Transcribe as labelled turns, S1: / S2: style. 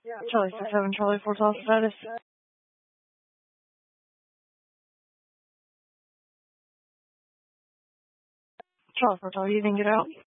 S1: Charlie 67, Charlie 4 call status. Charlie 4 call, you didn't get out?